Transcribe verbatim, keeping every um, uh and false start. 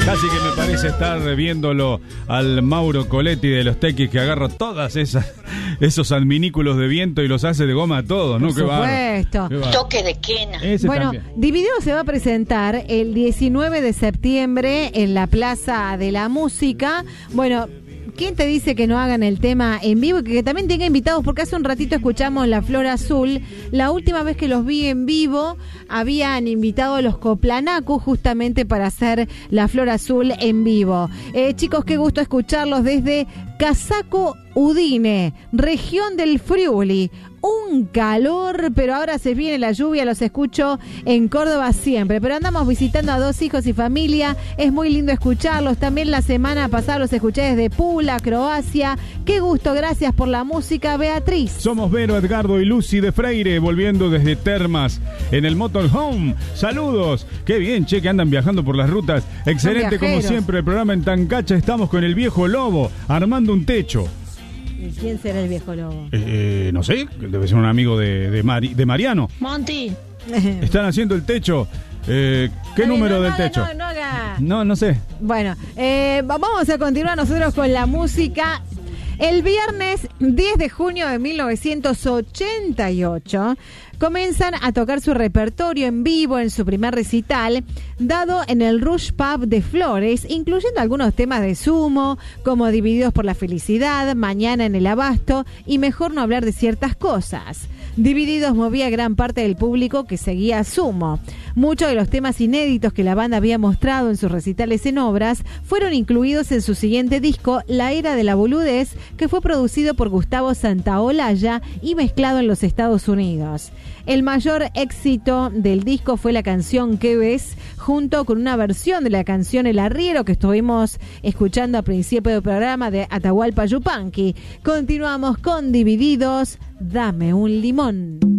Casi que me parece estar viéndolo al Mauro Coletti de los Tequis, que agarra todas esas esos adminículos de viento y los hace de goma a todos, ¿no? Por Qué supuesto. bárbaro. Toque de quena. Ese Bueno, también. Dividido se va a presentar el diecinueve de septiembre en la Plaza de la Música. Bueno, ¿quién te dice que no hagan el tema en vivo y que también tenga invitados? Porque hace un ratito escuchamos La Flor Azul. La última vez que los vi en vivo habían invitado a los Coplanacus justamente para hacer La Flor Azul en vivo. Eh, chicos, qué gusto escucharlos desde Casaco Udine, región del Friuli. Un calor, pero ahora se viene la lluvia, los escucho en Córdoba siempre, pero andamos visitando a dos hijos y familia, es muy lindo escucharlos. También la semana pasada los escuché desde Pula, Croacia. Qué gusto, gracias por la música, Beatriz. Somos Vero, Edgardo y Lucy de Freire, volviendo desde Termas en el Motorhome. Saludos, qué bien, che, que andan viajando por las rutas. Excelente como siempre el programa en Tancacha. Estamos con el viejo Lobo armando un techo. ¿Y quién será el viejo Lobo? Eh, eh, no sé, debe ser un amigo de, de, Mari, de Mariano. Monty. Están haciendo el techo. Eh, ¿Qué Dale, número no, del no, techo? No, no, haga. No, no sé. Bueno, eh, vamos a continuar nosotros con la música. El viernes diez de junio de mil novecientos ochenta y ocho comienzan a tocar su repertorio en vivo en su primer recital, dado en el Rush Pub de Flores, incluyendo algunos temas de Sumo, como Divididos por la Felicidad, Mañana en el Abasto y Mejor no hablar de ciertas cosas. Divididos movía gran parte del público que seguía a Sumo. Muchos de los temas inéditos que la banda había mostrado en sus recitales en obras fueron incluidos en su siguiente disco, La Era de la Boludez, que fue producido por Gustavo Santaolalla y mezclado en los Estados Unidos. El mayor éxito del disco fue la canción ¿Qué ves?, junto con una versión de la canción El Arriero que estuvimos escuchando a principio del programa de Atahualpa Yupanqui. Continuamos con Divididos, Dame un limón.